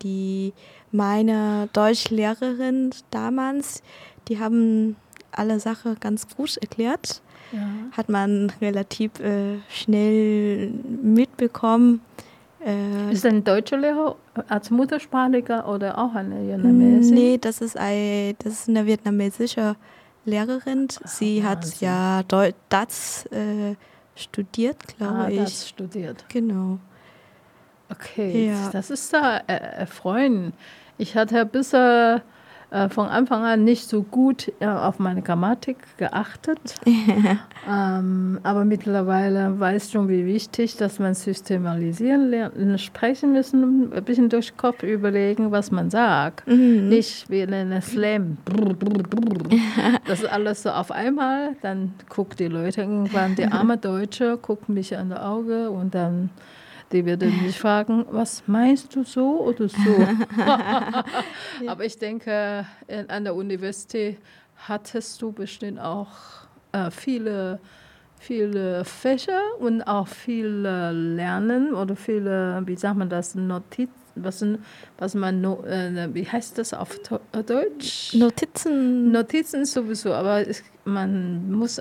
meine Deutschlehrerin damals, die haben alle Sachen ganz gut erklärt. Ja. Hat man relativ schnell mitbekommen. Ist ein deutscher Lehrer als Muttersprachlicher oder auch eine Vietnamesin? Nee, das ist eine vietnamesische Lehrerin. Sie hat Wahnsinn. ja DATS studiert, glaube ich. DATS studiert. Genau. Okay, Ja. das ist da erfreulich. Ich hatte bisher von Anfang an nicht so gut auf meine Grammatik geachtet. Aber mittlerweile weiß schon, wie wichtig, dass man systematisieren lernt, sprechen müssen, ein bisschen durch den Kopf überlegen, was man sagt. Nicht wie eine Slam. Das ist alles so auf einmal. Dann guckt die Leute irgendwann, die arme Deutsche, guckt mich an die Augen und dann die werden mich fragen, was meinst du so oder so? Aber ich denke, an der Universität hattest du bestimmt auch viele Fächer und auch viel Lernen oder viele, wie sagt man das, Notizen, wie heißt das auf Deutsch? Notizen. Notizen sowieso, aber man muss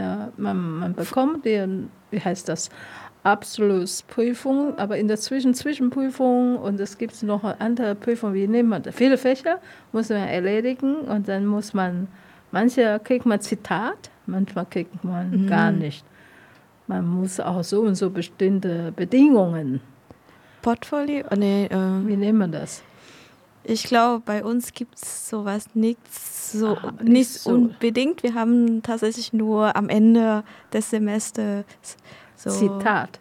man bekommt den, wie heißt das, Abschlussprüfung, aber in der Zwischenprüfung und es gibt noch eine andere Prüfung, wie nennt man das? Viele Fächer muss man erledigen und dann muss man, manche kriegt man Zitat, manchmal kriegt man gar nicht. Man muss auch so und so bestimmte Bedingungen. Portfolio? Nee, Wie nennt man das? Ich glaube, bei uns gibt es sowas nicht so unbedingt. Wir haben tatsächlich nur am Ende des Semesters so Zitat.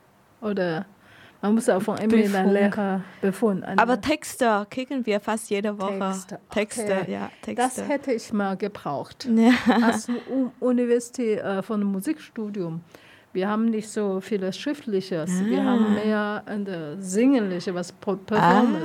Oder man muss auch von einem Lehrer Befund. Aber Texte kriegen wir fast jede Woche. Texte, okay. ja. Texte. Das hätte ich mal gebraucht. Ja. Als Universität von einem Musikstudium. Wir haben nicht so vieles Schriftliches. Wir haben mehr Singenliche, was Performance.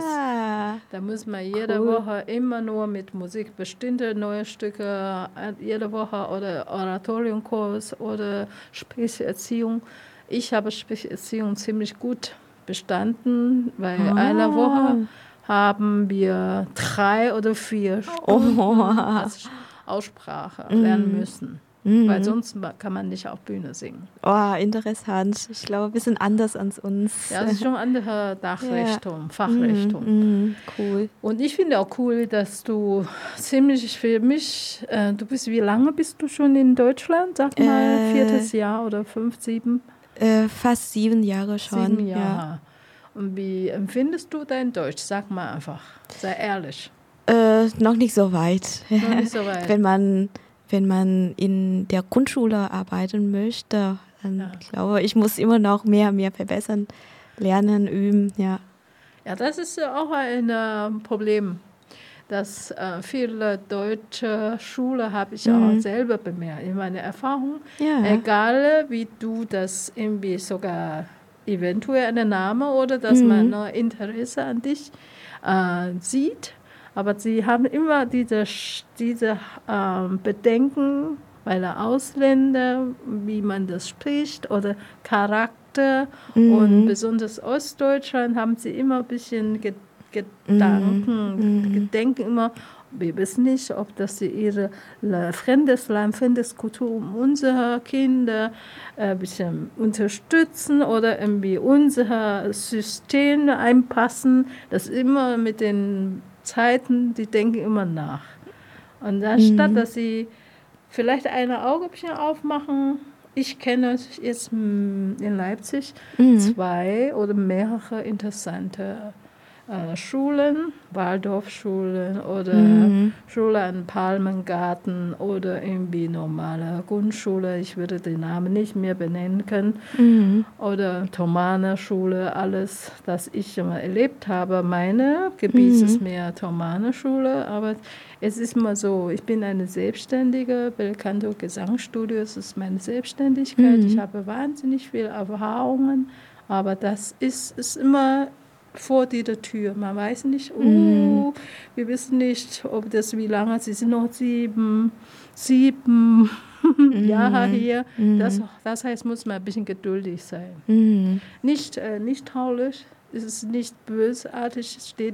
Da muss man jede Woche immer nur mit Musik bestimmte neue Stücke, jede Woche oder Oratoriumkurs oder Sprecherziehung. Ich habe Sprecherziehung ziemlich gut bestanden, weil eine Woche haben wir 3 oder 4 Stunden als Aussprache lernen müssen. Weil sonst kann man nicht auf Bühne singen. Oh, interessant. Ich glaube, wir sind anders als uns. Ja, das ist schon eine andere Dachrichtung, Fachrichtung. Cool. Und ich finde auch cool, dass du ziemlich für mich, wie lange bist du schon in Deutschland? Sag mal, 4. Jahr oder 5, 7? Fast 7 Jahre schon. 7 Jahre. Ja. Und wie empfindest du dein Deutsch? Sag mal einfach, sei ehrlich. Noch nicht so weit. Noch nicht so weit. Wenn man in der Grundschule arbeiten möchte, dann glaube ich, muss immer noch mehr verbessern, lernen, üben, ja. Ja, das ist auch ein Problem, dass viele deutsche Schulen, habe ich auch selber bemerkt, in meiner Erfahrung, egal wie du das irgendwie sogar eventuell einen Namen oder dass man noch Interesse an dich sieht, aber sie haben immer diese Bedenken, weil der Ausländer, wie man das spricht oder Charakter und besonders Ostdeutschland haben sie immer ein bisschen Gedenken immer, wir wissen nicht, ob das ihre fremdes Land, fremdes Kultur, um unsere Kinder ein bisschen unterstützen oder irgendwie unser System einpassen. Das immer mit den Zeiten, die denken immer nach. Und anstatt, dass sie vielleicht eine Auge ein bisschen aufmachen, ich kenne jetzt in Leipzig 2 oder mehrere interessante Schulen, Waldorfschulen oder Schule an Palmengarten oder irgendwie normale Grundschule, ich würde den Namen nicht mehr benennen können, oder Thomanerschule, alles, das ich immer erlebt habe. Meine Gebiet ist mehr Thomanerschule, aber es ist mal so, ich bin eine Selbstständige, Belcanto Gesangsstudio, es ist meine Selbstständigkeit, ich habe wahnsinnig viele Erfahrungen, aber das ist immer vor dieser Tür. Man weiß nicht, wir wissen nicht, ob das wie lange, sie sind noch 7 Jahre hier. Das heißt, muss man ein bisschen geduldig sein. Nicht traurig, es ist nicht bösartig,